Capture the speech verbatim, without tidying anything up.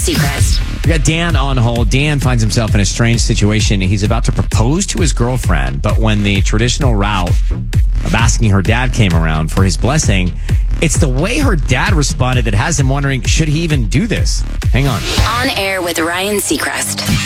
Seacrest. We got Dan on hold. Dan finds himself in a strange situation. He's about to propose to his girlfriend, but when the traditional route of asking her dad came around for his blessing, it's the way her dad responded that has him wondering, should he even do this? Hang on. On air with Ryan Seacrest.